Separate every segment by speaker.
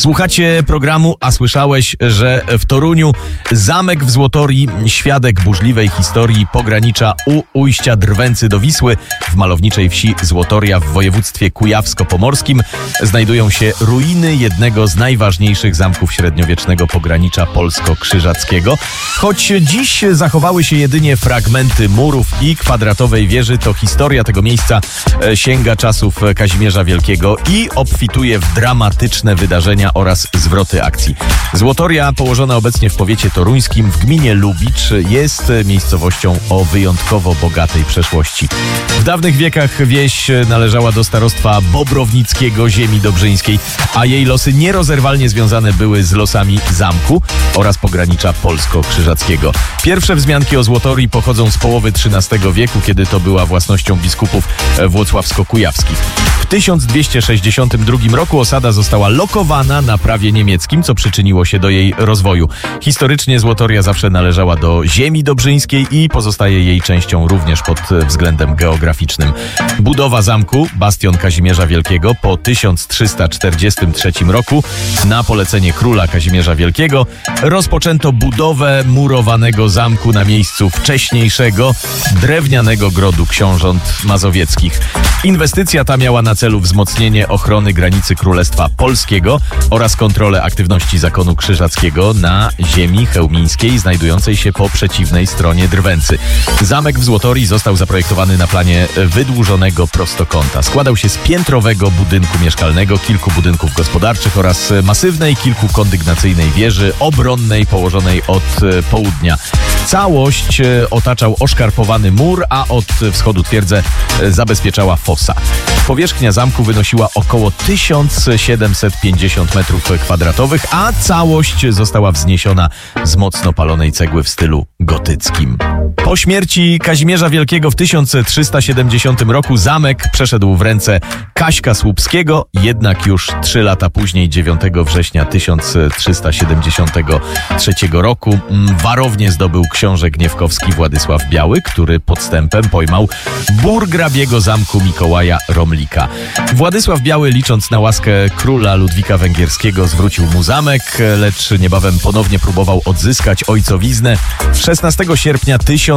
Speaker 1: Słuchacie programu, a słyszałeś, że w Toruniu zamek w Złotorii, świadek burzliwej historii pogranicza u ujścia Drwęcy do Wisły w malowniczej wsi Złotoria w województwie kujawsko-pomorskim znajdują się ruiny jednego z najważniejszych zamków średniowiecznego pogranicza polsko-krzyżackiego. Choć dziś zachowały się jedynie fragmenty murów i kwadratowej wieży, to historia tego miejsca sięga czasów Kazimierza Wielkiego i obfituje w dramatyczne wydarzenia oraz zwroty akcji. Złotoria, położona obecnie w powiecie toruńskim w gminie Lubicz, jest miejscowością o wyjątkowo bogatej przeszłości. W dawnych wiekach wieś należała do starostwa bobrownickiego ziemi dobrzyńskiej, a jej losy nierozerwalnie związane były z losami zamku oraz pogranicza polsko-krzyżackiego. Pierwsze wzmianki o Złotorii pochodzą z połowy XIII wieku, kiedy to była własnością biskupów włocławsko-kujawskich. W 1262 roku osada została lokowana na prawie niemieckim, co przyczyniło się do jej rozwoju. Historycznie Złotoria zawsze należała do ziemi dobrzyńskiej i pozostaje jej częścią również pod względem geograficznym. Budowa zamku, bastion Kazimierza Wielkiego, po 1343 roku na polecenie króla Kazimierza Wielkiego rozpoczęto budowę murowanego zamku na miejscu wcześniejszego drewnianego grodu książąt mazowieckich. Inwestycja ta miała na celu wzmocnienie ochrony granicy Królestwa Polskiego oraz kontrolę aktywności zakonu krzyżackiego na ziemi chełmińskiej znajdującej się po przeciwnej stronie Drwęcy. Zamek w Złotorii został zaprojektowany na planie wydłużonego prostokąta. Składał się z piętrowego budynku mieszkalnego, kilku budynków gospodarczych oraz masywnej, kilkukondygnacyjnej wieży obronnej położonej od południa. Całość otaczał oszkarpowany mur, a od wschodu twierdzę zabezpieczała fosa. Powierzchnia zamku wynosiła około 1750 m2, a całość została wzniesiona z mocno palonej cegły w stylu gotyckim. Po śmierci Kazimierza Wielkiego w 1370 roku zamek przeszedł w ręce Kaśka Słupskiego, jednak już 3 lata później, 9 września 1373 roku, warownię zdobył książę gniewkowski Władysław Biały, który podstępem pojmał burgrabiego zamku Mikołaja Romlika. Władysław Biały, licząc na łaskę króla Ludwika Węgierskiego, zwrócił mu zamek, lecz niebawem ponownie próbował odzyskać ojcowiznę. 16 sierpnia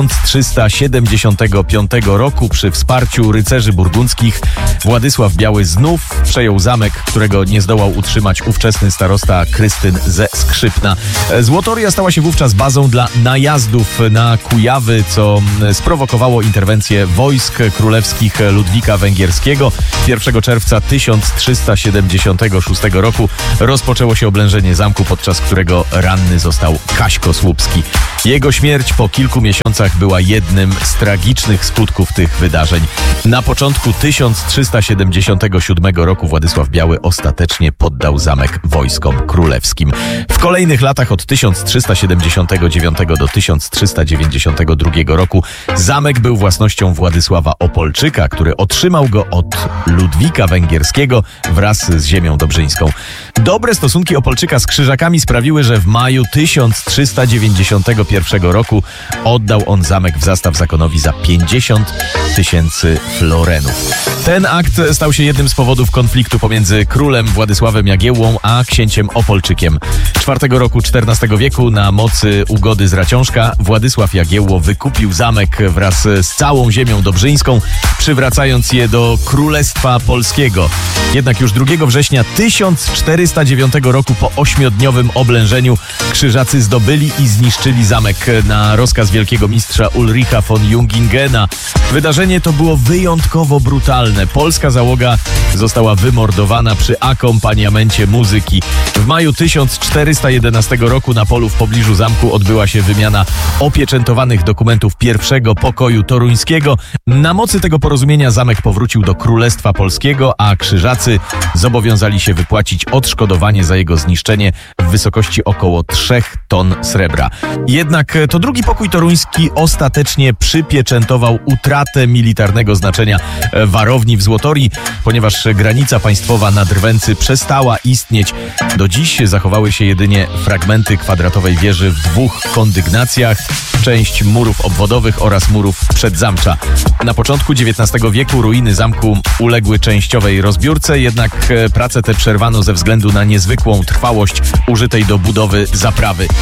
Speaker 1: 1375 roku przy wsparciu rycerzy burgundzkich Władysław Biały znów przejął zamek, którego nie zdołał utrzymać ówczesny starosta Krystyn ze Skrzypna. Złotoria stała się wówczas bazą dla najazdów na Kujawy, co sprowokowało interwencję wojsk królewskich Ludwika Węgierskiego. 1 czerwca 1376 roku rozpoczęło się oblężenie zamku, podczas którego ranny został Kaśko Słupski. Jego śmierć po kilku miesiącach była jednym z tragicznych skutków tych wydarzeń. Na początku 1377 roku Władysław Biały ostatecznie poddał zamek wojskom królewskim. W kolejnych latach od 1379 do 1392 roku zamek był własnością Władysława Opolczyka, który otrzymał go od Ludwika Węgierskiego wraz z ziemią dobrzyńską. Dobre stosunki Opolczyka z Krzyżakami sprawiły, że w maju 1391 roku oddał on zamek w zastaw zakonowi za 50 000 florenów. Ten akt stał się jednym z powodów konfliktu pomiędzy królem Władysławem Jagiełłą a księciem Opolczykiem. 4 roku XIV wieku na mocy ugody z Raciążka Władysław Jagiełło wykupił zamek wraz z całą ziemią dobrzyńską, przywracając je do Królestwa Polskiego. Jednak już 2 września 1409 roku po 8-dniowym oblężeniu Krzyżacy zdobyli i zniszczyli zamek na rozkaz wielkiego mistrza Ulricha von Jungingena. Wydarzenie to było wyjątkowo brutalne. Polska załoga została wymordowana przy akompaniamencie muzyki. W maju 1411 roku na polu w pobliżu zamku odbyła się wymiana opieczętowanych dokumentów pierwszego pokoju toruńskiego. Na mocy tego porozumienia zamek powrócił do Królestwa Polskiego, a Krzyżacy zobowiązali się wypłacić odszkodowanie za jego zniszczenie w wysokości około 3 ton srebra. Jednak to drugi pokój toruński ostatecznie przypieczętował utratę militarnego znaczenia warowni w Złotorii, ponieważ granica państwowa na Drwęcy przestała istnieć. Do dziś zachowały się jedynie fragmenty kwadratowej wieży w 2 kondygnacjach, część murów obwodowych oraz murów przedzamcza. Na początku XIX wieku ruiny zamku uległy częściowej rozbiórce, jednak prace te przerwano ze względu względu na niezwykłą trwałość użytej do budowy zaprawy.